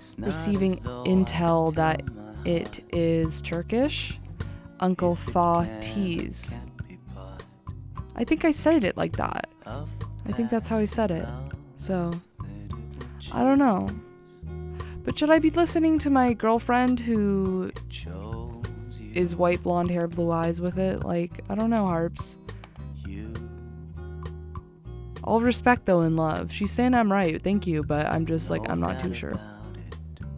receiving intel that it is Turkish. Uncle Fa Tees. I think I said it like that. I think that's how I said it. So, I don't know. But should I be listening to my girlfriend who is white, blonde hair, blue eyes with it? Like, I don't know, Harps. All respect though and love. She's saying I'm right, thank you, but I'm just like, I'm not too sure.